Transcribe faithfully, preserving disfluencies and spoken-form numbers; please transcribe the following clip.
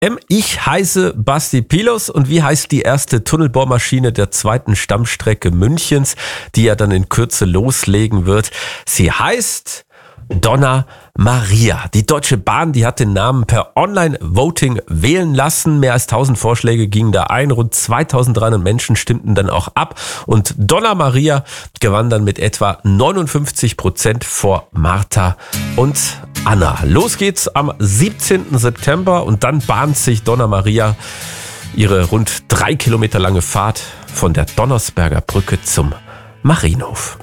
M, ich heiße Basti Pilos und wie heißt die erste Tunnelbohrmaschine der zweiten Stammstrecke Münchens, die ja dann in Kürze loslegen wird? Sie heißt Donna Maria. Die Deutsche Bahn, die hat den Namen per Online-Voting wählen lassen. Mehr als tausend Vorschläge gingen da ein. Rund zweitausenddreihundert Menschen stimmten dann auch ab. Und Donna Maria gewann dann mit etwa neunundfünfzig Prozent vor Martha und Anna. Los geht's am siebzehnten September und dann bahnt sich Donna Maria ihre rund drei Kilometer lange Fahrt von der Donnersberger Brücke zum Marienhof.